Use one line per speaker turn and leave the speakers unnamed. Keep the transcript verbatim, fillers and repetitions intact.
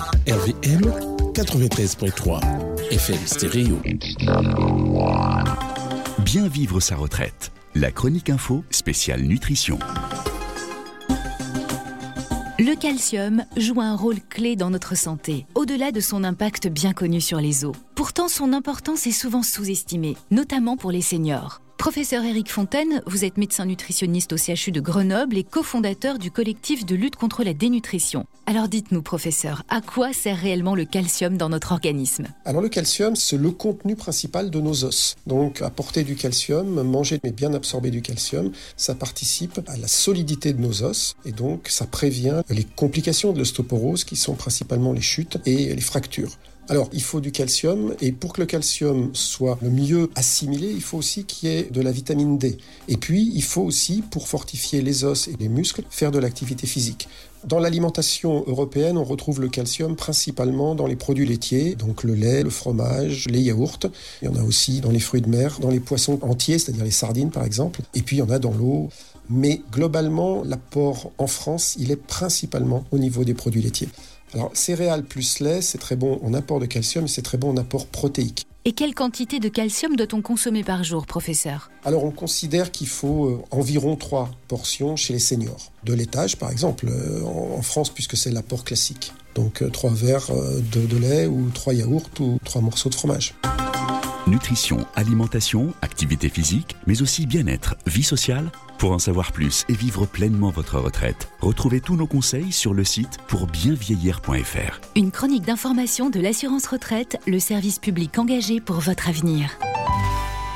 R V M quatre-vingt-treize virgule trois F M stéréo.
Bien vivre sa retraite. La chronique info spéciale nutrition.
Le calcium joue un rôle clé dans notre santé, au-delà de son impact bien connu sur les os. Pourtant, son importance est souvent sous-estimée, notamment pour les seniors. Professeur Éric Fontaine, vous êtes médecin nutritionniste au C H U de Grenoble et cofondateur du collectif de lutte contre la dénutrition. Alors dites-nous, professeur, à quoi sert réellement le calcium dans notre organisme ?
Alors le calcium, c'est le contenu principal de nos os. Donc apporter du calcium, manger mais bien absorber du calcium, ça participe à la solidité de nos os et donc ça prévient les complications de l'ostéoporose qui sont principalement les chutes et les fractures. Alors, il faut du calcium, et pour que le calcium soit le mieux assimilé, il faut aussi qu'il y ait de la vitamine D. Et puis, il faut aussi, pour fortifier les os et les muscles, faire de l'activité physique. Dans l'alimentation européenne, on retrouve le calcium principalement dans les produits laitiers, donc le lait, le fromage, les yaourts. Il y en a aussi dans les fruits de mer, dans les poissons entiers, c'est-à-dire les sardines par exemple. Et puis, il y en a dans l'eau. Mais globalement, l'apport en France, il est principalement au niveau des produits laitiers. Alors, céréales plus lait, c'est très bon en apport de calcium et c'est très bon en apport protéique.
Et quelle quantité de calcium doit-on consommer par jour, professeur ?
Alors, on considère qu'il faut euh, environ trois portions chez les seniors. De laitage, par exemple, euh, en, en France, puisque c'est l'apport classique. Donc, euh, trois verres euh, de, de lait ou trois yaourts ou trois morceaux de fromage.
Nutrition, alimentation, activité physique, mais aussi bien-être, vie sociale. Pour en savoir plus et vivre pleinement votre retraite, retrouvez tous nos conseils sur le site pour bien vieillir point f r.
Une chronique d'information de l'assurance retraite, le service public engagé pour votre avenir.